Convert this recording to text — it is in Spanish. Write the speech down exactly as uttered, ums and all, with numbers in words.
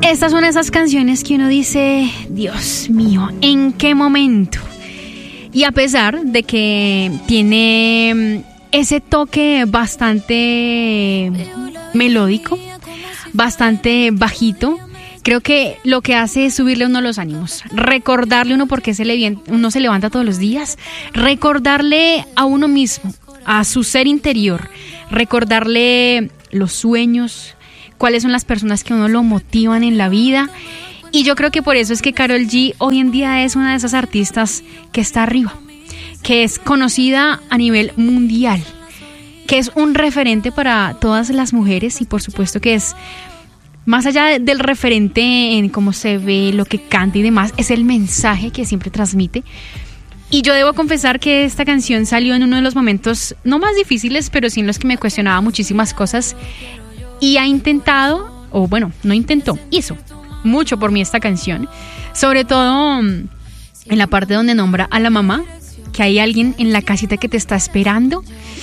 Esta es una de esas canciones que uno dice, Dios mío, ¿en qué momento? Y a pesar de que tiene ese toque bastante melódico, bastante bajito, creo que lo que hace es subirle a uno los ánimos, recordarle a uno por qué se le, uno se levanta todos los días, recordarle a uno mismo, a su ser interior, recordarle los sueños, cuáles son las personas que a uno lo motivan en la vida. Y yo creo que por eso es que Karol G hoy en día es una de esas artistas que está arriba, que es conocida a nivel mundial, que es un referente para todas las mujeres y por supuesto que es, más allá del referente en cómo se ve, lo que canta y demás, es el mensaje que siempre transmite. Y yo debo confesar que esta canción salió en uno de los momentos no más difíciles, pero sí en los que me cuestionaba muchísimas cosas y ha intentado, o bueno, no intentó, hizo mucho por mí esta canción, sobre todo en la parte donde nombra a la mamá, que hay alguien en la casita que te está esperando